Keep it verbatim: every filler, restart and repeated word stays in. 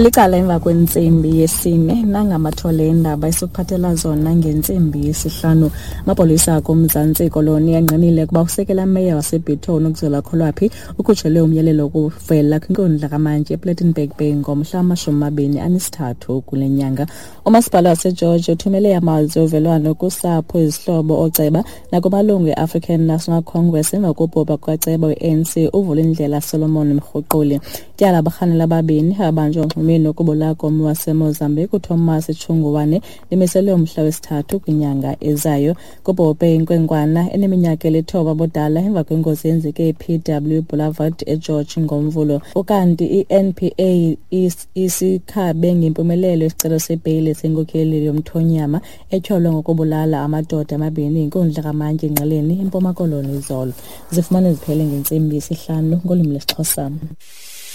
Licala emva kwentsimbi yesine nangamathole endaba esokuphathela zona ngentsimbi yesihlanu. Amapolisa kuMzantsi Koloni anqinile kuba usekela meya waseBeton uKuzila Kholwaphi ukhutshelwe umyalelo wokuvela kwinkundla kamantyi ePlattenberg Bay ngomhla wamashumi amabini anesithathu kule nyanga. Umasipala waseGeorge uthumele amazwi ovelwano kusapho, izihlobo, ooceba nakumalungu e-African National Congress emva kokubhubha kukaceba we-A N C uVulindlela Solomon Mrhuquli. Tyala abarhanela ababini abanjwe onxumeni ukubulawa kommi waseMozambique uThomas Chungwane limiselwe umhla wesithathu kwinyanga ezayo. Kubhubhe inkwenkwana eneminyaka elithoba budala emva kwengozi eyenzeke e-P W Boulevard eGeorge ngoMvulo. Ukanti i-N P A isikhabe ngempumelelo isicelo sebheyile senkokeli yomthonyama etyholwa ngokubulala amadoda amabini inkundla kamantyi engqeleni eMpuma Koloni izolo. Zifumane ziphele ngentsimbi yesihlanu ngolwimi lwesiXhosa.